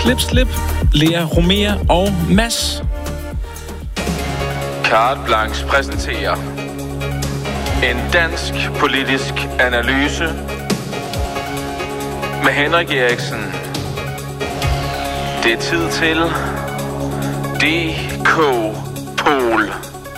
Slip, Lea Romea og Mads. Carte Blanche præsenterer en dansk politisk analyse med Henrik Eriksen. Det er tid til DK Pol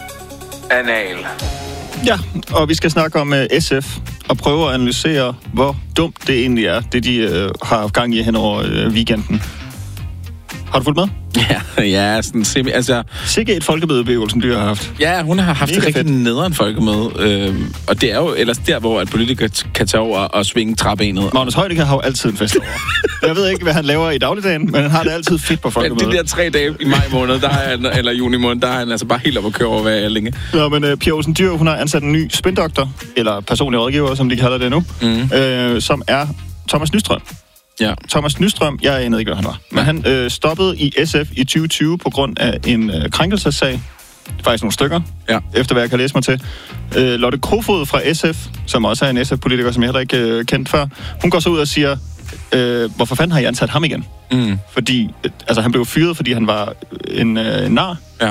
Anal. Ja, og vi skal snakke om SF og prøve at analysere, hvor dumt det egentlig er, det de har haft gang i hen over weekenden. Har du fulgt med? Ja, sådan sikke et folkemøde, B. Olsen Dyhr har haft. Ja, hun har haft Mega et rigtig fedt. nederen folkemøde. Og det er jo ellers der, hvor at politikere kan tage over og svinge træbenet. Magnus Heunicke har jo altid en fest over. Jeg ved ikke, hvad han laver i dagligdagen, men han har det altid fedt på folkemødet. Men de der 3 dage i maj måned, eller juni måned, der er han altså bare helt op at køre over hver længe. Nå, men Pia Olsen Dyhr, hun har ansat en ny spindoktor, eller personlig rådgiver, som de kalder det nu, som er Thomas Nystrøm. Ja. Thomas Nystrøm, jeg anede ikke, hvad han var. Men han stoppede i SF i 2020 på grund af en krænkelsessag. Faktisk nogle stykker, efter hvad jeg kan læse mig til. Lotte Kofod fra SF, som også er en SF-politiker, som jeg heller ikke kendt før, hun går så ud og siger, hvorfor fanden har I ansat ham igen? Fordi, han blev fyret, fordi han var en nar. Ja.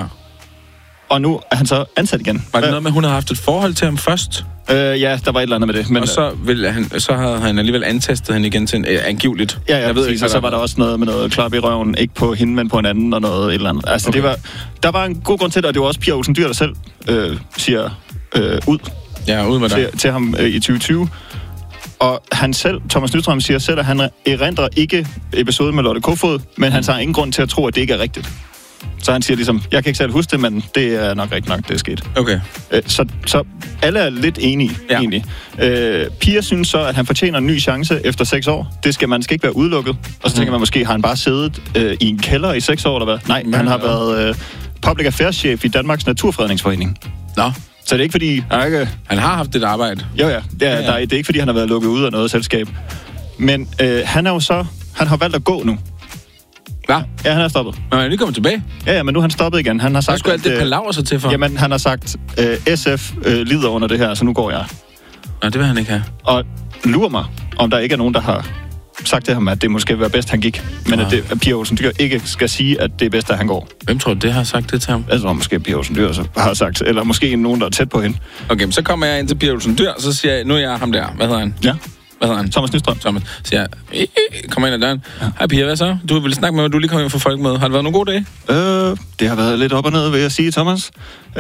Og nu er han så ansat igen. Var det noget med, at hun havde haft et forhold til ham først? Ja, der var et eller andet med det. Men, og så havde han alligevel antastet hende igen til angiveligt. Ja, jeg ved ikke, så var der også noget med noget klap i røven, ikke på hende, men på en anden og noget et eller andet. Altså, okay. Der var en god grund til det, og det var også Pia Olsen Dyhr, der selv siger ud. Ja, ud med dig. Til ham i 2020. Og han selv, Thomas Nystrøm, siger selv, at han erindrer ikke episoden med Lotte Kofod, men han tager ingen grund til at tro, at det ikke er rigtigt. Så han siger ligesom, jeg kan ikke selv huske det, men det er nok rigtigt nok, det er sket. Okay. Så alle er lidt enige, egentlig. Pia synes så, at han fortjener en ny chance efter 6 år. Det skal man skal ikke være udelukket. Og så tænker man måske, har han bare siddet i en kælder i 6 år, eller hvad? Nej, han har været public affairs-chef i Danmarks Naturfredningsforening. Nå. Så det er ikke fordi... Han har haft et arbejde. Jo, ja. Det er ikke fordi, han har været lukket ud af noget selskab. Men han er jo så... Han har valgt at gå nu. Ja, han er stoppet. Men han er lige kommet tilbage. Ja, men nu er han stoppet igen. Han har sagt, skulle alt det palaver sig til for? Jamen, han har sagt, SF lider under det her, så nu går jeg. Nej, det vil han ikke have. Og lurer mig, om der ikke er nogen, der har sagt til ham, at det måske vil være bedst, han gik. Men at Pia Olsen Dyhr ikke skal sige, at det er bedst, at han går. Hvem tror du, det har sagt det til ham? Jeg tror måske, Pia Olsen Dyhr har sagt, eller måske nogen, der er tæt på hende. Okay, så kommer jeg ind til Pia Olsen Dyhr, så siger jeg, nu er jeg ham der. Hvad hedder han? Ja. Hvad hedder han? Thomas Nystrøm. Thomas. Så jeg kommer ind ad døren. Hej Pia, hvad så? Du vil snakke med mig, du lige kom ind fra folkemødet. Har det været nogle gode dage? Det har været lidt op og ned, vil jeg sige, Thomas.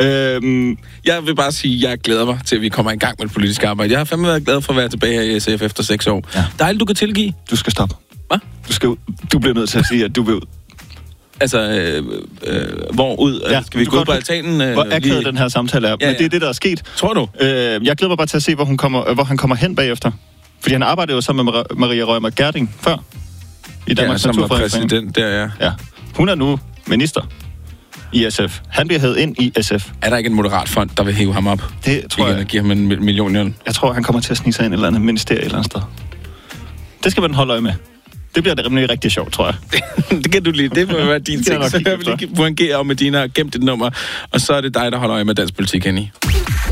Jeg vil bare sige, at jeg glæder mig til, at vi kommer i gang med det politiske arbejde. Jeg har fandme været glad for at være tilbage her i SF efter 6 år. Ja. Dejligt, du kan tilgive. Du skal stoppe. Hvad? Du bliver nødt til at sige, at du vil ud. Altså, hvor ud? Ja, skal vi gå ud på altanen? Hvor akavet den her samtale er. Ja. Men det er det, der er sket. Tror du? Jeg glæder mig bare til at se, hvor han kommer hen bagefter. Fordi han arbejdede jo sammen med Maria Rømer Gerding før. I Danmarks Naturfredningsforening. Præsident der, ja. Hun er nu minister i SF. Han bliver hævet ind i SF. Er der ikke en moderat fond, der vil hæve ham op? Det tror jeg. Giver ham en million. Jeg tror, han kommer til at snige sig ind i et eller andet ministerie et eller andet sted. Det skal man holde øje med. Det bliver nemlig rigtig sjovt, tror jeg. Det kan du lige. Det må være din ting. Så jeg vil lige pointere om, at Dina har gemt dit nummer. Og så er det dig, der holder øje med dansk politik, Henny.